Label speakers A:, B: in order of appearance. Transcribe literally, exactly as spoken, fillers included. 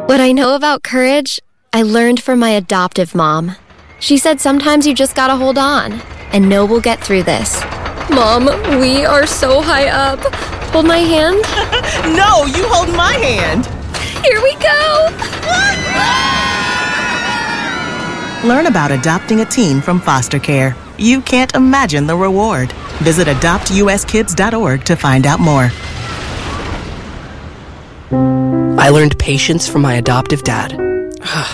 A: What I know about courage, I learned from my adoptive mom. She said sometimes you just gotta hold on, and know we'll get through this. Mom, we are so high up. Hold my hand.
B: No, you hold my hand.
A: Here we go.
B: Learn about adopting a teen from foster care. You can't imagine the reward. Visit adopt u s kids dot org to find out more.
C: I learned patience from my adoptive dad.